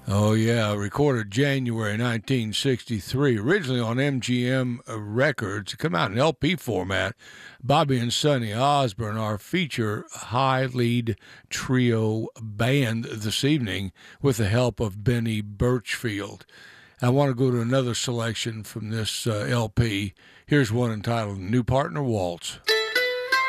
Oh, yeah. Recorded January 1963. Originally on MGM Records. Come out in LP format. Bobby and Sonny Osborne, our feature high lead trio band this evening with the help of Benny Birchfield. I want to go to another selection from this LP. Here's one entitled New Partner Waltz.